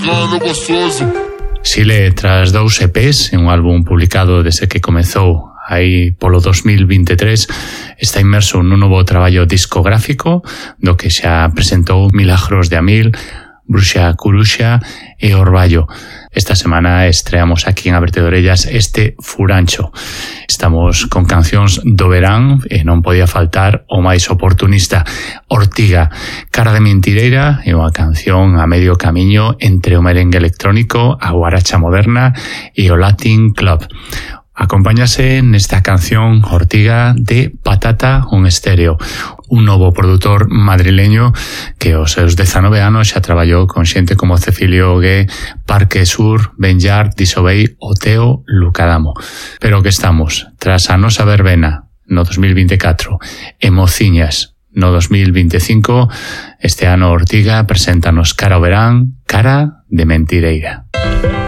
Sile, tras 2 EPs, en un álbum publicado desde que comezou aí polo 2023, está inmerso nun novo traballo discográfico do que xa presentou Milagros de Amil, Bruxa Curuxa e Orballo. Esta semana estreamos aquí en A Verte de Orellas este Furancho. Estamos con cancións do verán e non podía faltar o máis oportunista, Ortiga, Cara de Mentireira, é unha canción a medio camiño entre o merengue electrónico, a guaracha moderna e o Latin Club. Acompáñase nesta canción Ortiga de Patata un Estéreo, un novo produtor madrileño que aos seus 19 anos xa traballou con xente como Cecilio Ogue, Parque Sur, Benllar, Disobey, Oteo, Lucadamo. Pero que estamos, tras a nosa verbena no 2024 e Mociñas no 2025, este ano Ortiga preséntanos Cara ao verán, Cara de Mentireira.